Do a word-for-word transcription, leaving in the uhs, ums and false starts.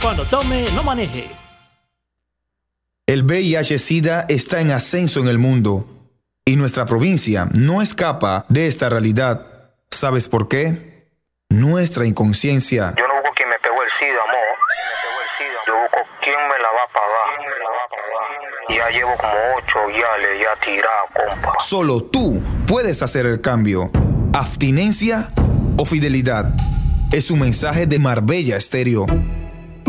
Cuando tome, no maneje. El V I H-Sida está en ascenso en el mundo y nuestra provincia no escapa de esta realidad. ¿Sabes por qué? Nuestra inconsciencia. Yo no busco quien me pegó el SIDA, amor. Yo busco quién me la va a pagar. ¿Quién me la va a pagar? Ya llevo como ocho viales ya tirado, compa. Solo tú puedes hacer el cambio. Abstinencia o fidelidad. Es un mensaje de Marbella Estéreo.